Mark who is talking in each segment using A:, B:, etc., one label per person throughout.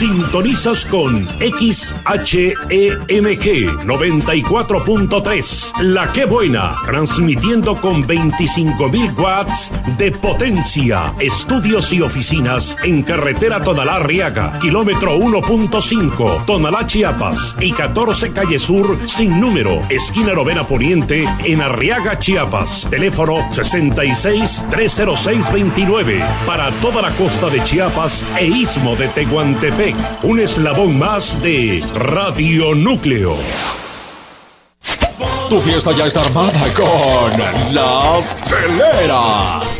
A: Sintonizas con XHEMG 94.3, La Qué Buena, transmitiendo con 25.000 watts de potencia. Estudios y oficinas en carretera Tonalá-Arriaga, kilómetro 1.5, Tonalá, Chiapas, y 14 Calle Sur, sin número, esquina Novena Poniente, en Arriaga, Chiapas. Teléfono 66-306-29, para toda la costa de Chiapas e Istmo de Tehuantepec. Un eslabón más de Radio Núcleo.
B: Tu fiesta ya está armada con las cheleras.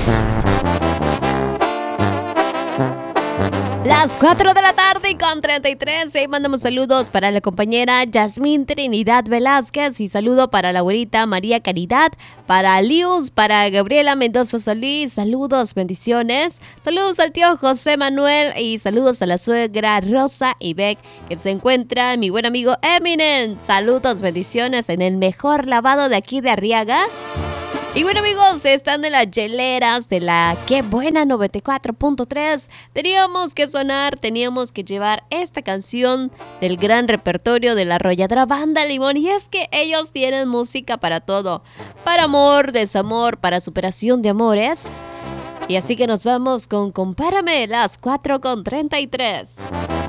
C: Las 4 de la tarde con 33. Mandamos saludos para la compañera Yasmín Trinidad Velázquez y saludo para la abuelita María Caridad, para Lius, para Gabriela Mendoza Solís. Saludos, bendiciones. Saludos al tío José Manuel y saludos a la suegra Rosa y Beck, que se encuentra mi buen amigo Eminem. Saludos, bendiciones en el mejor lavado de aquí de Arriaga. Y bueno, amigos, están de las cheleras de La Qué Buena 94.3. Teníamos que sonar, teníamos que llevar esta canción del gran repertorio de la arrolladora Banda Limón. Y es que ellos tienen música para todo, para amor, desamor, para superación de amores. Y así que nos vamos con Compárame, las 4 con 33.